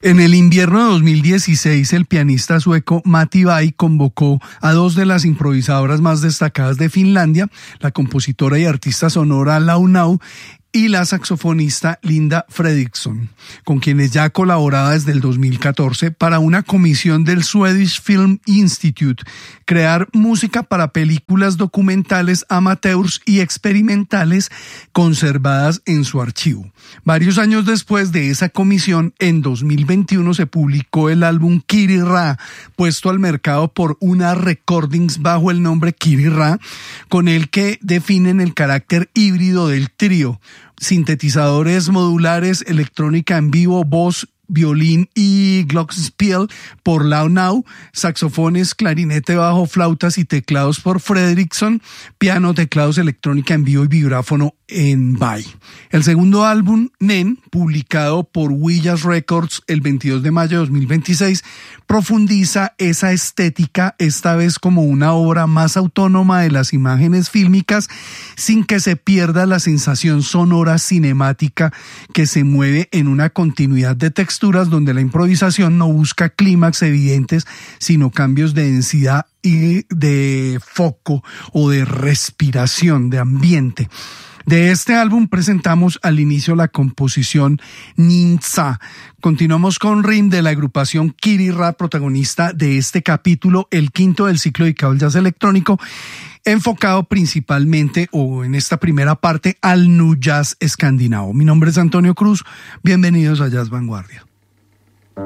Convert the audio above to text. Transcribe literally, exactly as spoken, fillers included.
En el invierno de dos mil dieciséis, el pianista sueco Matti Bay convocó a dos de las improvisadoras más destacadas de Finlandia, la compositora y artista sonora Lau Nau y la saxofonista Linda Fredriksson, con quienes ya colaboraba desde el dos mil catorce, para una comisión del Swedish Film Institute, crear música para películas documentales amateurs y experimentales conservadas en su archivo. Varios años después de esa comisión, en dos mil veintiuno se publicó el álbum Kiri Ra, puesto al mercado por Una Recordings bajo el nombre Kiri Ra, con el que definen el carácter híbrido del trío: sintetizadores modulares, electrónica en vivo, voz, violín y glockenspiel por Lau Nau, saxofones, clarinete, bajo, flautas y teclados por Fredriksson, piano, teclados, electrónica en vivo y vibráfono en Bay. El segundo álbum, Nen, publicado por Willas Records el veintidós de mayo de dos mil veintiséis, profundiza esa estética, esta vez como una obra más autónoma de las imágenes fílmicas, sin que se pierda la sensación sonora cinemática que se mueve en una continuidad de texturas donde la improvisación no busca clímax evidentes, sino cambios de densidad y de foco o de respiración, de ambiente. De este álbum presentamos al inicio la composición Ninsa. Continuamos con Rim, de la agrupación Kiri Ra, protagonista de este capítulo, el quinto del ciclo dedicado al jazz electrónico, enfocado principalmente, o en esta primera parte, al nu jazz escandinavo. Mi nombre es Antonio Cruz, bienvenidos a Jazz Vanguardia.